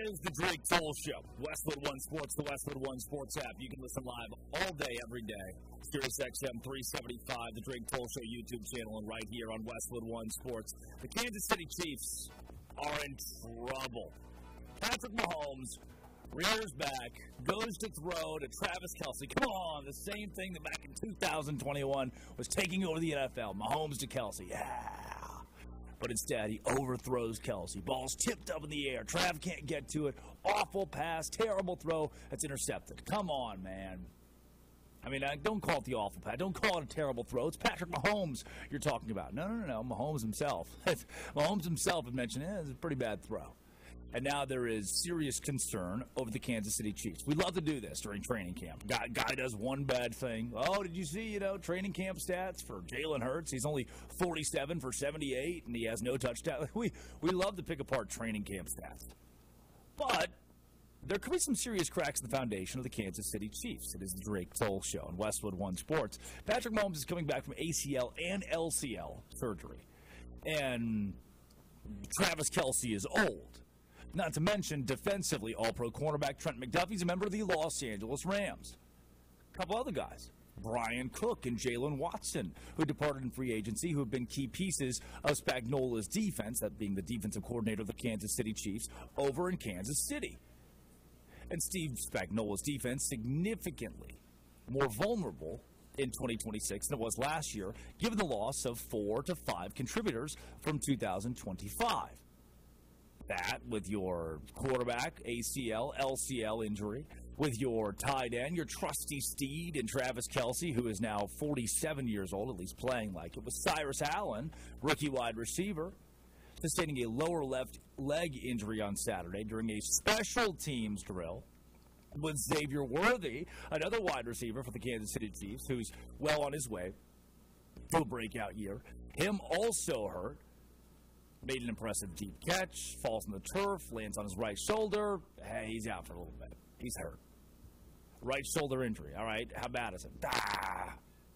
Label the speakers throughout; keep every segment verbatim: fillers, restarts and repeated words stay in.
Speaker 1: is the Drake Toll Show. Westwood One Sports, the Westwood One Sports app. You can listen live all day, every day. Sirius X M three seventy-five, the Drake Toll Show YouTube channel, and right here on Westwood One Sports. The Kansas City Chiefs are in trouble. Patrick Mahomes rears back, goes to throw to Travis Kelce. Come on, the same thing that back in two thousand twenty-one was taking over the N F L. Mahomes to Kelce. Yeah. But instead, he overthrows Kelce. Ball's tipped up in the air. Trav can't get to it. Awful pass. Terrible throw. That's intercepted. Come on, man. I mean, don't call it the awful pass. Don't call it a terrible throw. It's Patrick Mahomes you're talking about. No, no, no, no. Mahomes himself. Mahomes himself had mentioned, eh, it's a pretty bad throw. And now there is serious concern over the Kansas City Chiefs. We love to do this during training camp. Guy, guy does one bad thing. Oh, did you see, you know, training camp stats for Jalen Hurts? He's only forty-seven for seventy-eight, and he has no touchdown. We, we love to pick apart training camp stats. But there could be some serious cracks in the foundation of the Kansas City Chiefs. It is the Drake Toll Show on Westwood One Sports. Patrick Mahomes is coming back from A C L and L C L surgery. And Travis Kelce is old. Not to mention, defensively, all-pro cornerback Trent McDuffie's a member of the Los Angeles Rams. A couple other guys, Brian Cook and Jalen Watson, who departed in free agency, who have been key pieces of Spagnuolo's defense, that being the defensive coordinator of the Kansas City Chiefs, over in Kansas City. And Steve Spagnuolo's defense significantly more vulnerable in twenty twenty-six than it was last year, given the loss of four to five contributors from two thousand twenty-five. That with your quarterback, A C L, L C L injury, with your tight end, your trusty steed, and Travis Kelce, who is now forty-seven years old, at least playing like it, with Cyrus Allen, rookie wide receiver, sustaining a lower left leg injury on Saturday during a special teams drill, with Xavier Worthy, another wide receiver for the Kansas City Chiefs, who's well on his way to a breakout year. Him also hurt. Made an impressive deep catch, falls on the turf, lands on his right shoulder. Hey, he's out for a little bit. He's hurt. Right shoulder injury. All right, how bad is it? Ah.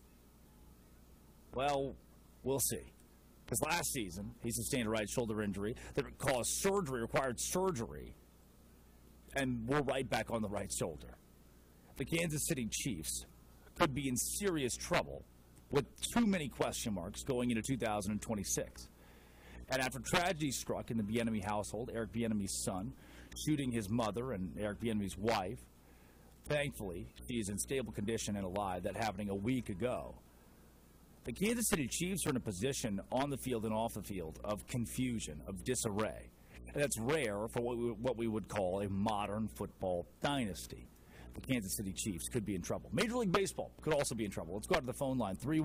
Speaker 1: Well, we'll see. Because last season, he sustained a right shoulder injury that caused surgery, required surgery, and we're right back on the right shoulder. The Kansas City Chiefs could be in serious trouble with too many question marks going into two thousand twenty-six. And after tragedy struck in the Bieniemy household, Eric Bieniemy's son, shooting his mother and Eric Bieniemy's wife, thankfully, she is in stable condition and alive. That happening a week ago. The Kansas City Chiefs are in a position on the field and off the field of confusion, of disarray. And that's rare for what we, what we would call a modern football dynasty. The Kansas City Chiefs could be in trouble. Major League Baseball could also be in trouble. Let's go out to the phone line. three